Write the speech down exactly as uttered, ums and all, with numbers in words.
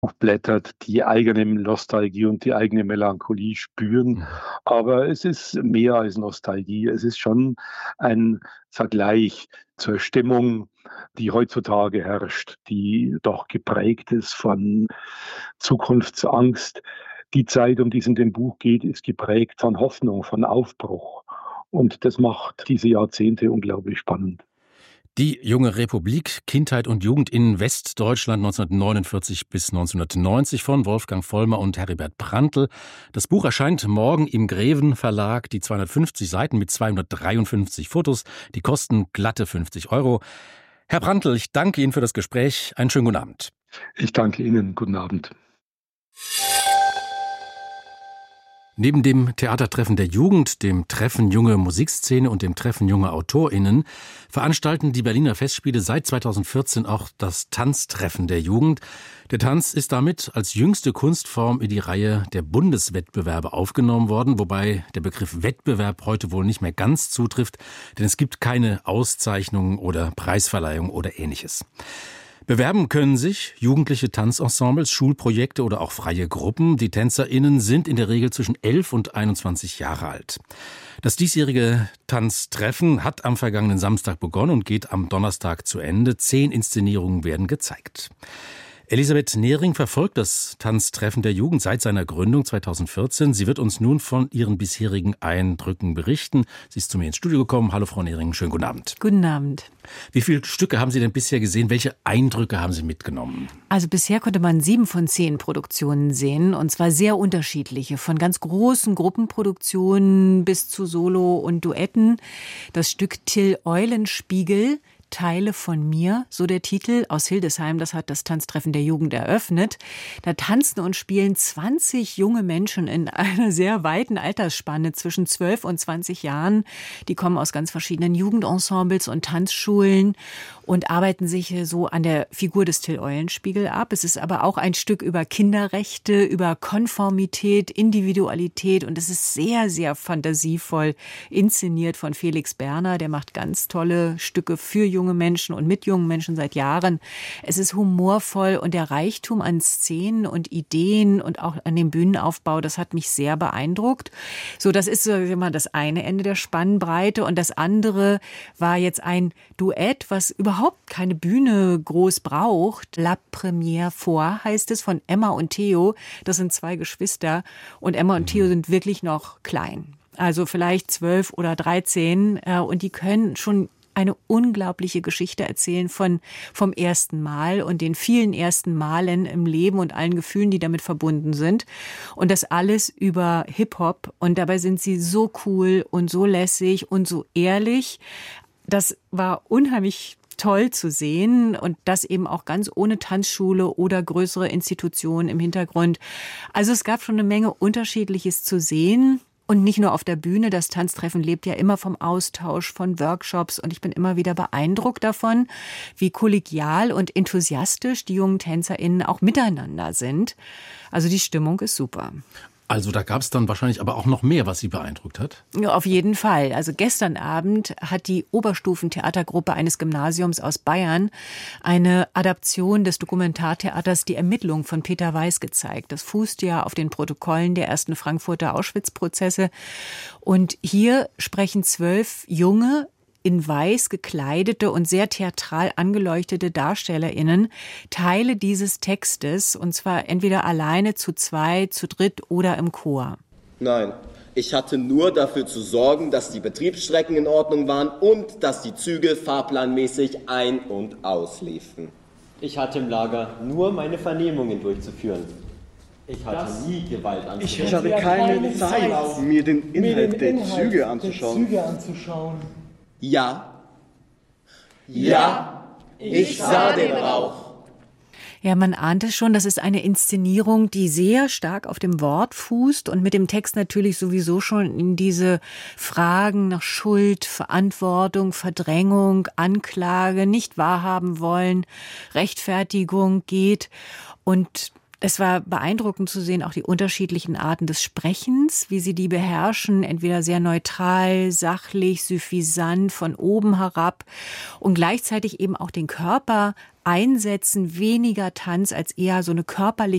blättert, die eigene Nostalgie und die eigene Melancholie spüren. Aber es ist mehr als Nostalgie. Es ist schon ein Vergleich zur Stimmung, die heutzutage herrscht, die doch geprägt ist von Zukunftsangst. Die Zeit, um die es in dem Buch geht, ist geprägt von Hoffnung, von Aufbruch. Und das macht diese Jahrzehnte unglaublich spannend. Die junge Republik, Kindheit und Jugend in Westdeutschland neunzehnhundertneunundvierzig bis neunzehnhundertneunzig von Wolfgang Vollmer und Heribert Prantl. Das Buch erscheint morgen im Greven Verlag, die zweihundertfünfzig Seiten mit zweihundertdreiundfünfzig Fotos, die kosten glatte fünfzig Euro. Herr Prantl, ich danke Ihnen für das Gespräch. Einen schönen guten Abend. Ich danke Ihnen. Guten Abend. Neben dem Theatertreffen der Jugend, dem Treffen Junge Musikszene und dem Treffen Junge AutorInnen veranstalten die Berliner Festspiele seit zweitausendvierzehn auch das Tanztreffen der Jugend. Der Tanz ist damit als jüngste Kunstform in die Reihe der Bundeswettbewerbe aufgenommen worden, wobei der Begriff Wettbewerb heute wohl nicht mehr ganz zutrifft, denn es gibt keine Auszeichnungen oder Preisverleihung oder Ähnliches. Bewerben können sich jugendliche Tanzensembles, Schulprojekte oder auch freie Gruppen. Die TänzerInnen sind in der Regel zwischen elf und einundzwanzig Jahre alt. Das diesjährige Tanztreffen hat am vergangenen Samstag begonnen und geht am Donnerstag zu Ende. Zehn Inszenierungen werden gezeigt. Elisabeth Nehring verfolgt das Tanztreffen der Jugend seit seiner Gründung zweitausendvierzehn. Sie wird uns nun von ihren bisherigen Eindrücken berichten. Sie ist zu mir ins Studio gekommen. Hallo Frau Nehring, schönen guten Abend. Guten Abend. Wie viele Stücke haben Sie denn bisher gesehen? Welche Eindrücke haben Sie mitgenommen? Also bisher konnte man sieben von zehn Produktionen sehen, und zwar sehr unterschiedliche. Von ganz großen Gruppenproduktionen bis zu Solo- und Duetten. Das Stück Till Eulenspiegel, Teile von mir, so der Titel, aus Hildesheim, das hat das Tanztreffen der Jugend eröffnet. Da tanzen und spielen zwanzig junge Menschen in einer sehr weiten Altersspanne zwischen zwölf und zwanzig Jahren. Die kommen aus ganz verschiedenen Jugendensembles und Tanzschulen und arbeiten sich so an der Figur des Till Eulenspiegel ab. Es ist aber auch ein Stück über Kinderrechte, über Konformität, Individualität, und es ist sehr, sehr fantasievoll inszeniert von Felix Berner. Der macht ganz tolle Stücke für junge Menschen und mit jungen Menschen seit Jahren. Es ist humorvoll, und der Reichtum an Szenen und Ideen und auch an dem Bühnenaufbau, das hat mich sehr beeindruckt. So, das ist so immer das eine Ende der Spannbreite, und das andere war jetzt ein Duett, was überhaupt keine Bühne groß braucht. La Première fois heißt es, von Emma und Theo. Das sind zwei Geschwister, und Emma und Theo sind wirklich noch klein. Also vielleicht zwölf oder dreizehn, und die können schon eine unglaubliche Geschichte erzählen von, vom ersten Mal und den vielen ersten Malen im Leben und allen Gefühlen, die damit verbunden sind. Und das alles über Hip-Hop. Und dabei sind sie so cool und so lässig und so ehrlich. Das war unheimlich toll zu sehen, und das eben auch ganz ohne Tanzschule oder größere Institutionen im Hintergrund. Also es gab schon eine Menge Unterschiedliches zu sehen. Und nicht nur auf der Bühne, das Tanztreffen lebt ja immer vom Austausch, von Workshops, und ich bin immer wieder beeindruckt davon, wie kollegial und enthusiastisch die jungen TänzerInnen auch miteinander sind. Also die Stimmung ist super. Also da gab es dann wahrscheinlich aber auch noch mehr, was Sie beeindruckt hat? Ja, auf jeden Fall. Also gestern Abend hat die Oberstufentheatergruppe eines Gymnasiums aus Bayern eine Adaption des Dokumentartheaters Die Ermittlung von Peter Weiß gezeigt. Das fußt ja auf den Protokollen der ersten Frankfurter Auschwitz-Prozesse. Und hier sprechen zwölf junge, in weiß gekleidete und sehr theatral angeleuchtete DarstellerInnen Teile dieses Textes, und zwar entweder alleine, zu zweit, zu dritt oder im Chor. Nein, ich hatte nur dafür zu sorgen, dass die Betriebsstrecken in Ordnung waren und dass die Züge fahrplanmäßig ein- und ausliefen. Ich hatte im Lager nur meine Vernehmungen durchzuführen. Ich hatte Das, nie Gewalt anzuwenden. Ich hatte keine Zeit, mir den Inhalt, mir den Inhalt der Züge anzuschauen. Der Züge anzuschauen. Ja, ja, ich sah den Rauch. Ja, man ahnt es schon, das ist eine Inszenierung, die sehr stark auf dem Wort fußt und mit dem Text natürlich sowieso schon in diese Fragen nach Schuld, Verantwortung, Verdrängung, Anklage, nicht wahrhaben wollen, Rechtfertigung geht. Und es war beeindruckend zu sehen, auch die unterschiedlichen Arten des Sprechens, wie sie die beherrschen, entweder sehr neutral, sachlich, suffisant, von oben herab, und gleichzeitig eben auch den Körper einsetzen, weniger Tanz als eher so eine körperliche